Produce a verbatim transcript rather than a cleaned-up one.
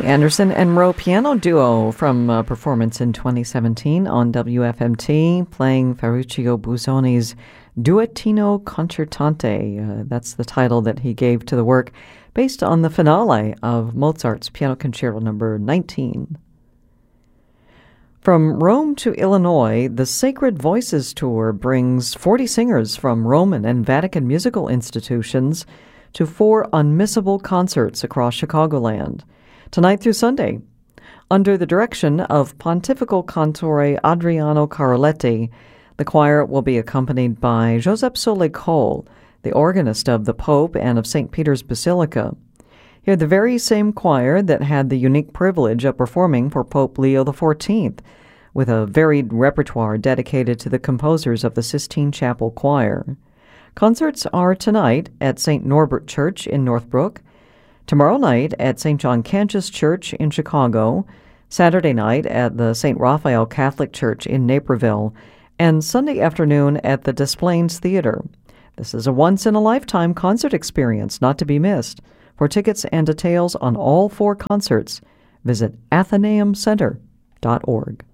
Anderson and Rowe piano duo from a performance in twenty seventeen on W F M T, playing Ferruccio Busoni's Duettino Concertante. Uh, that's the title that he gave to the work, based on the finale of Mozart's Piano Concerto number nineteen. From Rome to Illinois, the Sacred Voices Tour brings forty singers from Roman and Vatican musical institutions to four unmissable concerts across Chicagoland, tonight through Sunday. Under the direction of Pontifical Cantore Adriano Caroletti, the choir will be accompanied by Joseph Soler-Cole, the organist of the Pope and of Saint Peter's Basilica. Hear the very same choir that had the unique privilege of performing for Pope Leo the fourteenth, with a varied repertoire dedicated to the composers of the Sistine Chapel Choir. Concerts are tonight at Saint Norbert Church in Northbrook, tomorrow night at Saint John Cantius Church in Chicago, Saturday night at the Saint Raphael Catholic Church in Naperville, and Sunday afternoon at the Des Plaines Theater. This is a once-in-a-lifetime concert experience not to be missed. For tickets and details on all four concerts, visit athenaeum center dot org.